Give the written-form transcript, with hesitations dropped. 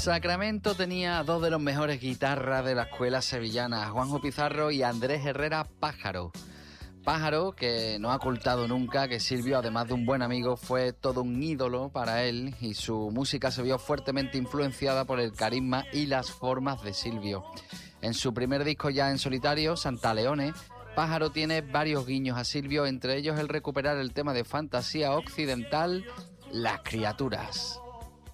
Sacramento tenía dos de los mejores guitarras de la escuela sevillana, Juanjo Pizarro y Andrés Herrera Pájaro. Pájaro, que no ha ocultado nunca que Silvio, además de un buen amigo, fue todo un ídolo para él y su música se vio fuertemente influenciada por el carisma y las formas de Silvio. En su primer disco ya en solitario, Santa Leone, Pájaro tiene varios guiños a Silvio, entre ellos el recuperar el tema de fantasía occidental, Las criaturas.